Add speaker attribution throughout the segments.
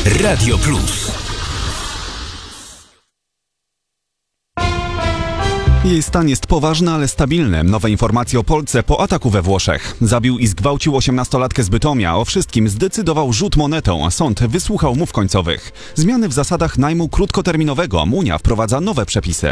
Speaker 1: Radio Plus.
Speaker 2: Jej stan jest poważny, ale stabilny. Nowe informacje o Polce po ataku we Włoszech. Zabił i zgwałcił 18-latkę z Bytomia. O wszystkim zdecydował rzut monetą. Sąd wysłuchał umów końcowych. Zmiany w zasadach najmu krótkoterminowego. Unia wprowadza nowe przepisy.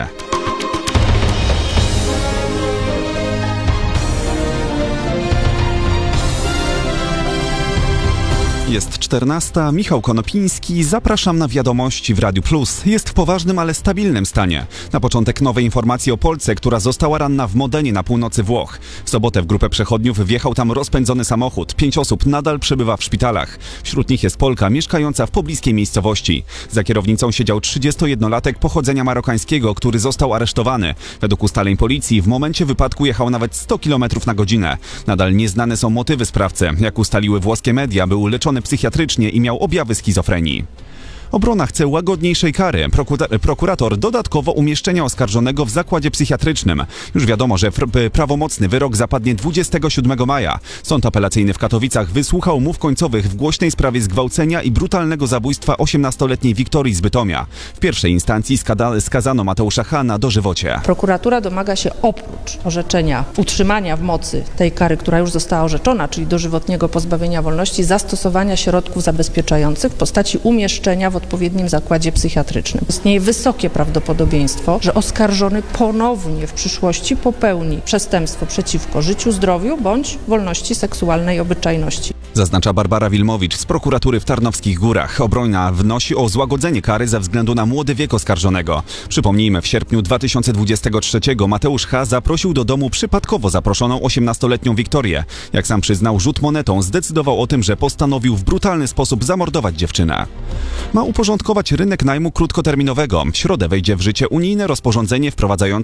Speaker 2: Jest 14. Michał Konopiński. Zapraszam na wiadomości w Radiu Plus. Jest w poważnym, ale stabilnym stanie. Na początek nowe informacje o Polce, która została ranna w Modenie na północy Włoch. W sobotę w grupę przechodniów wjechał tam rozpędzony samochód. 5 osób nadal przebywa w szpitalach. Wśród nich jest Polka mieszkająca w pobliskiej miejscowości. Za kierownicą siedział 31-latek pochodzenia marokańskiego, który został aresztowany. Według ustaleń policji w momencie wypadku jechał nawet 100 km na godzinę. Nadal nieznane są motywy sprawcy. Jak ustaliły włoskie media, był leczony psychiatrycznie i miał objawy schizofrenii. Obrona chce łagodniejszej kary. Prokurator dodatkowo umieszczenia oskarżonego w zakładzie psychiatrycznym. Już wiadomo, że prawomocny wyrok zapadnie 27 maja. Sąd apelacyjny w Katowicach wysłuchał umów końcowych w głośnej sprawie zgwałcenia i brutalnego zabójstwa 18-letniej Wiktorii z Bytomia. W pierwszej instancji skazano Mateusza H. na dożywocie.
Speaker 3: Prokuratura domaga się oprócz orzeczenia utrzymania w mocy tej kary, która już została orzeczona, czyli dożywotniego pozbawienia wolności, zastosowania środków zabezpieczających w postaci umieszczenia w odpowiednim zakładzie psychiatrycznym. Istnieje wysokie prawdopodobieństwo, że oskarżony ponownie w przyszłości popełni przestępstwo przeciwko życiu, zdrowiu bądź wolności seksualnej i obyczajności.
Speaker 2: Zaznacza Barbara Wilmowicz z prokuratury w Tarnowskich Górach. Obrona wnosi o złagodzenie kary ze względu na młody wiek oskarżonego. Przypomnijmy, w sierpniu 2023 Mateusz H. zaprosił do domu przypadkowo zaproszoną 18-letnią Wiktorię. Jak sam przyznał, rzut monetą zdecydował o tym, że postanowił w brutalny sposób zamordować dziewczynę. Ma uporządkować rynek najmu krótkoterminowego. W środę wejdzie w życie unijne rozporządzenie wprowadzające